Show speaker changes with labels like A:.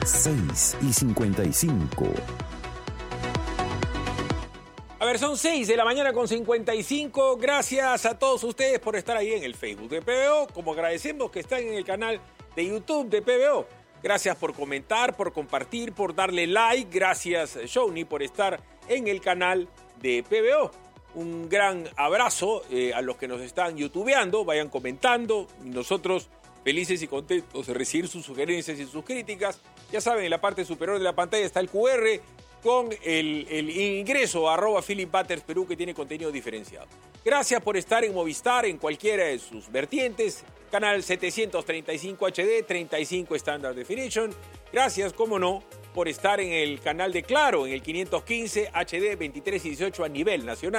A: 6:55.
B: A ver, son 6 de la mañana con 55. Gracias a todos ustedes por estar ahí en el Facebook de PBO, como agradecemos que están en el canal de YouTube de PBO. Gracias por comentar, por compartir, por darle like. Gracias, Shawnee, por estar en el canal de PBO. Un gran abrazo a los que nos están youtubeando. Vayan comentando. Nosotros felices y contentos de recibir sus sugerencias y sus críticas. Ya saben, en la parte superior de la pantalla está el QR con el ingreso a @Philip Butters Perú, que tiene contenido diferenciado. Gracias por estar en Movistar en cualquiera de sus vertientes. Canal 735 HD, 35 Standard Definition. Gracias, como no, por estar en el canal de Claro, en el 515 HD 23 y 18 a nivel nacional.